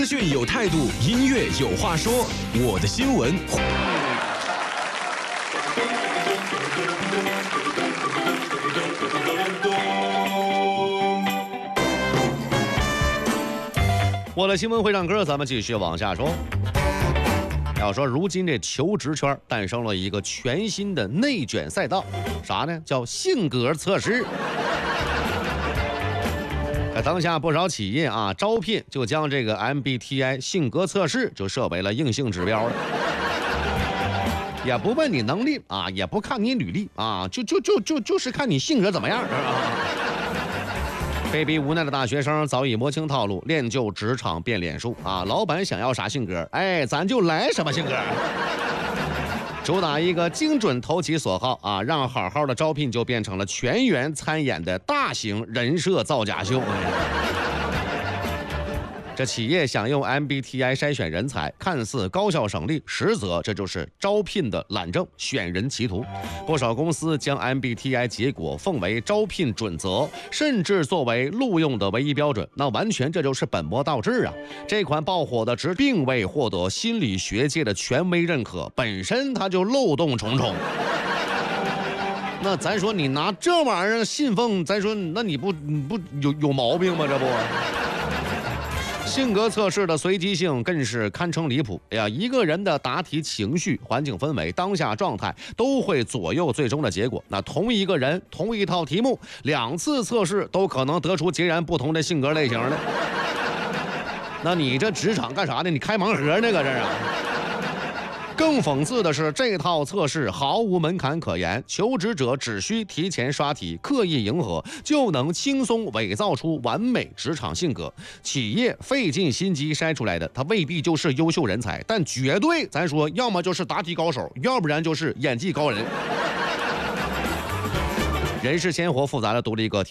资讯有态度，音乐有话说。我的新闻。我的新闻会唱歌，咱们继续往下说。要说如今这求职圈诞生了一个全新的内卷赛道，啥呢？叫性格测试。当下不少企业啊，招聘就将这个 MBTI 性格测试就设为了硬性指标了，也不问你能力啊，也不看你履历啊，就是看你性格怎么样。被逼无奈的大学生早已摸清套路，练就职场变脸术啊！老板想要啥性格，哎，咱就来什么性格。主打一个精准投其所好啊，让好好的招聘就变成了全员参演的大型人设造假秀。这企业想用 MBTI 筛选人才，看似高效省力，实则这就是招聘的懒政、选人歧途。不少公司将 MBTI 结果奉为招聘准则，甚至作为录用的唯一标准，那完全这就是本末倒置啊！这款爆火的值并未获得心理学界的权威认可，本身它就漏洞重重。那咱说你拿这玩意儿信奉，咱说那你不有毛病吗？这不。性格测试的随机性更是堪称离谱呀！一个人的答题情绪、环境氛围、当下状态都会左右最终的结果。那同一个人、同一套题目，2次测试都可能得出截然不同的性格类型的。那你这职场干啥呢？你开盲盒呢？搁这儿啊？更讽刺的是，这套测试毫无门槛可言，求职者只需提前刷题，刻意迎合，就能轻松伪造出完美职场性格。企业费尽心机筛出来的，他未必就是优秀人才，但绝对咱说，要么就是答题高手，要不然就是演技高人。人是鲜活复杂的独立个体。